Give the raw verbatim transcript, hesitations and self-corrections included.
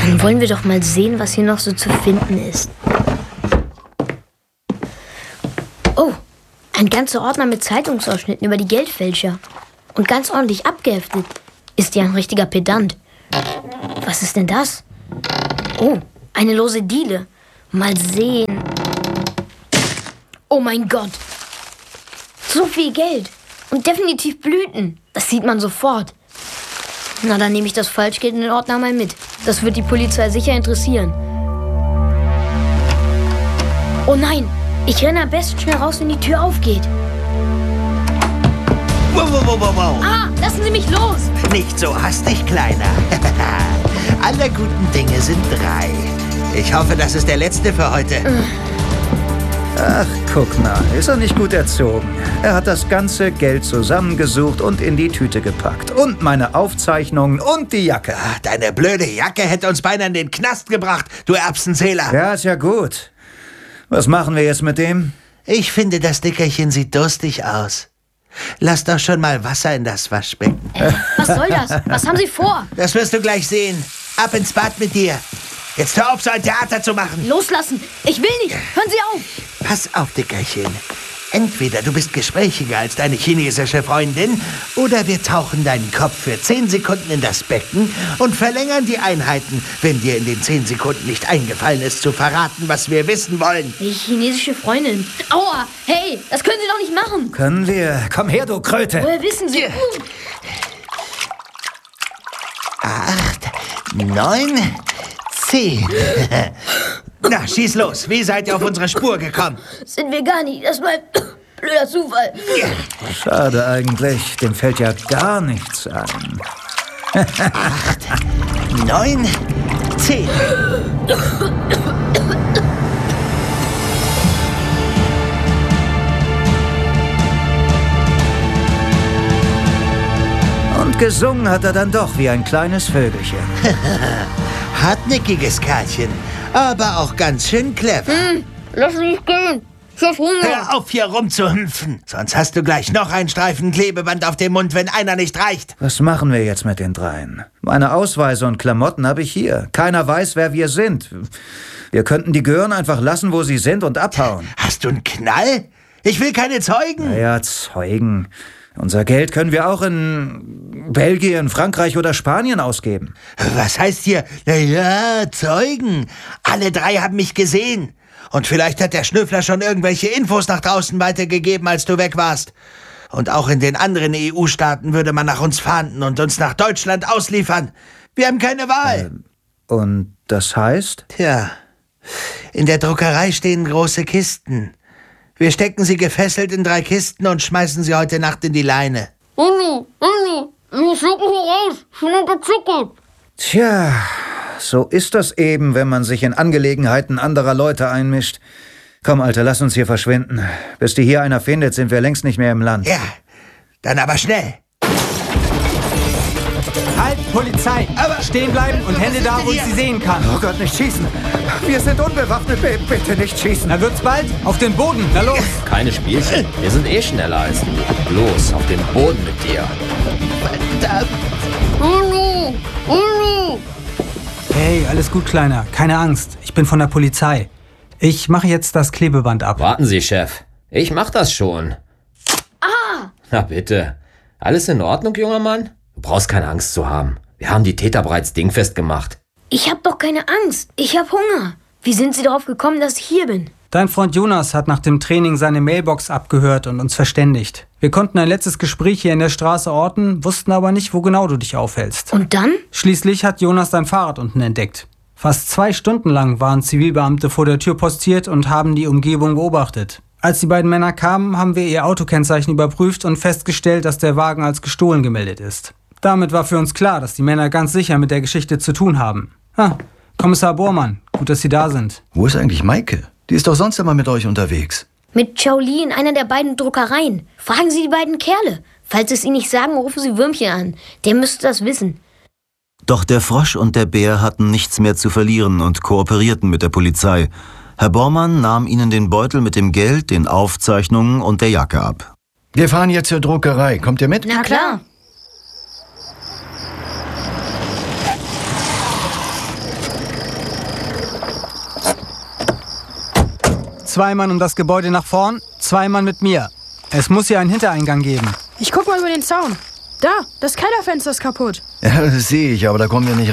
Dann wollen wir doch mal sehen, was hier noch so zu finden ist. Oh, ein ganzer Ordner mit Zeitungsausschnitten über die Geldfälscher. Und ganz ordentlich abgeheftet. Ist ja ein richtiger Pedant. Was ist denn das? Oh, eine lose Diele. Mal sehen. Oh mein Gott. So viel Geld. Und definitiv Blüten. Das sieht man sofort. Na, dann nehme ich das Falschgeld in den Ordner mal mit. Das wird die Polizei sicher interessieren. Oh nein, ich renne am besten schnell raus, wenn die Tür aufgeht. Wow, wow, wow, wow, wow. Ah, lassen Sie mich los. Nicht so hastig, Kleiner. Alle guten Dinge sind drei. Ich hoffe, das ist der letzte für heute. Ach, guck mal, ist er nicht gut erzogen. Er hat das ganze Geld zusammengesucht und in die Tüte gepackt. Und meine Aufzeichnungen und die Jacke. Ach, deine blöde Jacke hätte uns beinahe in den Knast gebracht, du Erbsenzähler. Ja, ist ja gut. Was machen wir jetzt mit dem? Ich finde, das Dickerchen sieht durstig aus. Lass doch schon mal Wasser in das Waschbecken. Äh, was soll das? Was haben Sie vor? Das wirst du gleich sehen. Ab ins Bad mit dir. Jetzt hör auf, so ein Theater zu machen. Loslassen. Ich will nicht. Hören Sie auf. Pass auf, Dickerchen. Entweder du bist gesprächiger als deine chinesische Freundin oder wir tauchen deinen Kopf für zehn Sekunden in das Becken und verlängern die Einheiten, wenn dir in den zehn Sekunden nicht eingefallen ist, zu verraten, was wir wissen wollen. Die chinesische Freundin. Aua, hey, das können Sie doch nicht machen. Können wir? Komm her, du Kröte. Woher wissen Sie? Acht, neun, zehn. Na, schieß los. Wie seid ihr auf unsere Spur gekommen? Sind wir gar nicht. Das war ein blöder Zufall. Schade eigentlich. Dem fällt ja gar nichts ein. Acht, neun, zehn. Und gesungen hat er dann doch wie ein kleines Vögelchen. Hartnäckiges Kerlchen, aber auch ganz schön clever. Hm, lass mich gehen. Ich hab Hunger. Hör auf, hier rumzuhüpfen. Sonst hast du gleich noch einen Streifen Klebeband auf dem Mund, wenn einer nicht reicht. Was machen wir jetzt mit den dreien? Meine Ausweise und Klamotten habe ich hier. Keiner weiß, wer wir sind. Wir könnten die Gören einfach lassen, wo sie sind und abhauen. Hast du einen Knall? Ich will keine Zeugen. Naja, Zeugen. Unser Geld können wir auch in Belgien, Frankreich oder Spanien ausgeben. Was heißt hier, naja, Zeugen? Alle drei haben mich gesehen. Und vielleicht hat der Schnüffler schon irgendwelche Infos nach draußen weitergegeben, als du weg warst. Und auch in den anderen E U-Staaten würde man nach uns fahnden und uns nach Deutschland ausliefern. Wir haben keine Wahl. Äh, und das heißt? Tja, in der Druckerei stehen große Kisten. Wir stecken sie gefesselt in drei Kisten und schmeißen sie heute Nacht in die Leine. Uli, Uli, wir schlucken hier raus. Schon unterzuckert. Tja, so ist das eben, wenn man sich in Angelegenheiten anderer Leute einmischt. Komm, Alter, lass uns hier verschwinden. Bis die hier einer findet, sind wir längst nicht mehr im Land. Ja, dann aber schnell. Halt, Polizei! Aber stehen bleiben und Hände da, wo ich sie sehen kann. Oh Gott, nicht schießen. Wir sind unbewaffnet. B- Bitte nicht schießen. Na wird's bald. Auf den Boden. Na los. Keine Spielchen. Wir sind eh schneller als du. Los, auf den Boden mit dir. Verdammt. Uli, Uli. Hey, alles gut, Kleiner. Keine Angst. Ich bin von der Polizei. Ich mache jetzt das Klebeband ab. Warten Sie, Chef. Ich mach das schon. Ah! Na bitte. Alles in Ordnung, junger Mann? Du brauchst keine Angst zu haben. Wir haben die Täter bereits dingfest gemacht. Ich hab doch keine Angst. Ich hab Hunger. Wie sind Sie darauf gekommen, dass ich hier bin? Dein Freund Jonas hat nach dem Training seine Mailbox abgehört und uns verständigt. Wir konnten ein letztes Gespräch hier in der Straße orten, wussten aber nicht, wo genau du dich aufhältst. Und dann? Schließlich hat Jonas dein Fahrrad unten entdeckt. Fast zwei Stunden lang waren Zivilbeamte vor der Tür postiert und haben die Umgebung beobachtet. Als die beiden Männer kamen, haben wir ihr Autokennzeichen überprüft und festgestellt, dass der Wagen als gestohlen gemeldet ist. Damit war für uns klar, dass die Männer ganz sicher mit der Geschichte zu tun haben. Ah, Kommissar Bormann, gut, dass Sie da sind. Wo ist eigentlich Maike? Die ist doch sonst immer mit euch unterwegs. Mit Chow Li in einer der beiden Druckereien. Fragen Sie die beiden Kerle. Falls Sie es Ihnen nicht sagen, rufen Sie Würmchen an. Der müsste das wissen. Doch der Frosch und der Bär hatten nichts mehr zu verlieren und kooperierten mit der Polizei. Herr Bormann nahm ihnen den Beutel mit dem Geld, den Aufzeichnungen und der Jacke ab. Wir fahren jetzt zur Druckerei. Kommt ihr mit? Na klar. Zwei Mann um das Gebäude nach vorn, zwei Mann mit mir. Es muss hier einen Hintereingang geben. Ich guck mal über den Zaun. Da, das Kellerfenster ist kaputt. Ja, das sehe ich, aber da kommen wir nicht